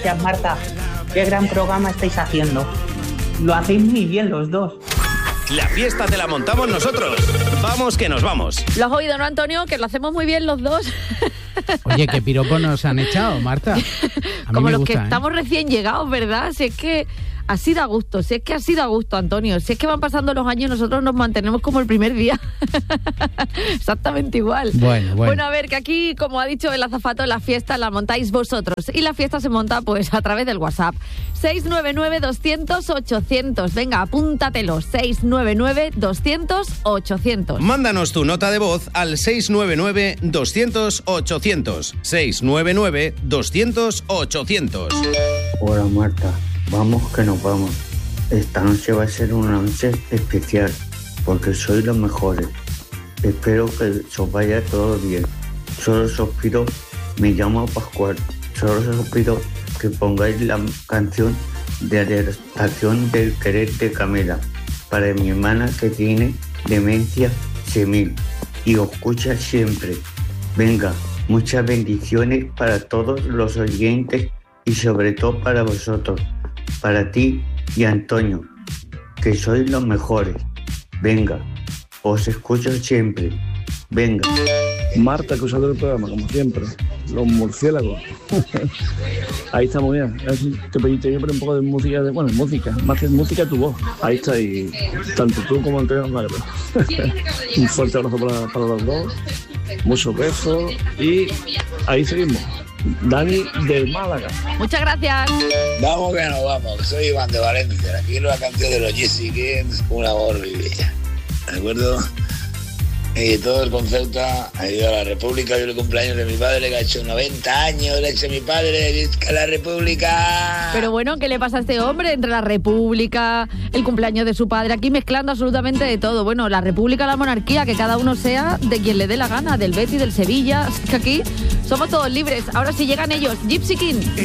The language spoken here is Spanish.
Gracias, Marta. Qué gran programa estáis haciendo. Lo hacéis muy bien los dos. La fiesta te la montamos nosotros. Vamos que nos vamos. ¿Lo has oído, no, Antonio? Que lo hacemos muy bien los dos. Oye, qué piropos nos han echado, Marta. Como los que estamos recién llegados, ¿verdad? Si es que así da gusto, Antonio. Si es que van pasando los años, nosotros nos mantenemos como el primer día. Exactamente igual. Bueno, a ver, que aquí, como ha dicho el azafato, la fiesta la montáis vosotros. Y la fiesta se monta, pues, a través del WhatsApp. 699-200-800. Venga, apúntatelo. 699-200-800. Mándanos tu nota de voz al 699-200-800. 699-200-800. Hola, Marta. Vamos que nos vamos. Esta noche va a ser una noche especial porque sois los mejores. Espero que os vaya todo bien. Solo os pido, me llamo Pascual. Solo os pido que pongáis la canción de adaptación del querer de Camela para mi hermana que tiene demencia senil y os escucha siempre. Venga, muchas bendiciones para todos los oyentes y sobre todo para vosotros. Para ti y Antonio, que sois los mejores. Venga, os escucho siempre. Venga. Marta, que usado el programa, como siempre. Los murciélagos. Ahí está muy bien. Te pediste siempre un poco de música, música, más que música tu voz. Ahí está, y tanto tú como Antonio Magro. Un fuerte abrazo para los dos. Muchos besos y ahí seguimos. Dani del Málaga. Muchas gracias. Vamos que nos vamos. Soy Iván de Valencia. Aquí la canción de los Jesse Kings, Un amor vivir. ¿De acuerdo? Y todo el concepto ha ido a la República. Yo el cumpleaños de mi padre, que ha hecho 90 años, le ha hecho mi padre. ¡Visca la República! Pero bueno, ¿qué le pasa a este hombre entre la República, el cumpleaños de su padre? Aquí mezclando absolutamente de todo. Bueno, la República, la monarquía, que cada uno sea de quien le dé la gana, del Betis, del Sevilla. Es que aquí somos todos libres. Ahora sí llegan ellos, Gypsy King.